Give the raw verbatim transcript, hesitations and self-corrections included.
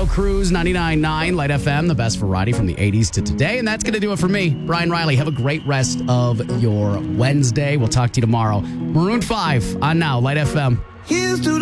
Cruz, ninety-nine point nine Light F M, the best variety from the eighties to today. And that's going to do it for me, Brian Riley. Have a great rest of your Wednesday. We'll talk to you tomorrow. Maroon five on Now, Light F M. Here's to